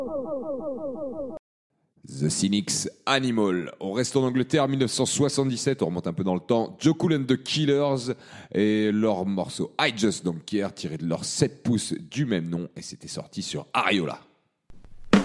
The Cynics, Animal. On reste en Angleterre, 1977, on remonte un peu dans le temps. Joe Cool and the Killers et leur morceau I Just Don't Care, tiré de leur 7 pouces du même nom, et c'était sorti sur Ariola.